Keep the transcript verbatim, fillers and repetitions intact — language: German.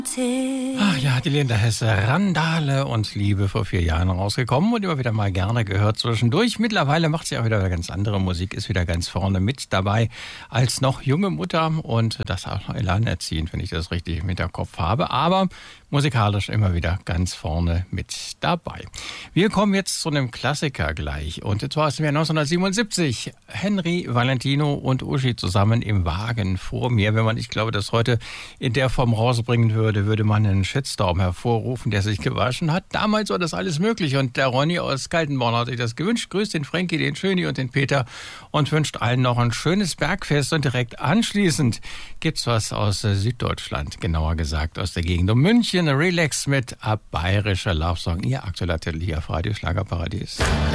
Ach ja, die Linda Hesse, Randale und Liebe, vor vier Jahren rausgekommen und immer wieder mal gerne gehört zwischendurch. Mittlerweile macht sie auch wieder ganz andere Musik, ist wieder ganz vorne mit dabei als noch junge Mutter und das auch noch Elan erziehend, wenn ich das richtig im Hinterkopf habe. Aber musikalisch immer wieder ganz vorne mit dabei. Wir kommen jetzt zu einem Klassiker gleich und zwar ist im Jahr neunzehnhundertsiebenundsiebzig Henry, Valentino und Uschi zusammen im Wagen vor mir. Wenn man, ich glaube, das heute in der Form rausbringen würde, würde man einen Shitstorm hervorrufen, der sich gewaschen hat. Damals war das alles möglich und der Ronny aus Kaltenborn hat sich das gewünscht. Grüßt den Frankie, den Schöni und den Peter und wünscht allen noch ein schönes Bergfest und direkt anschließend gibt's was aus Süddeutschland, genauer gesagt aus der Gegend um München. Relax mit A Bayerischer Love Song, ihr aktueller Titel hier auf Radio Schlagerparadies.